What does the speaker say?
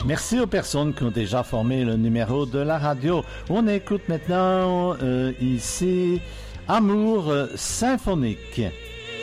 Merci aux personnes qui ont déjà formé le numéro de la radio. On écoute maintenant ici Amour symphonique.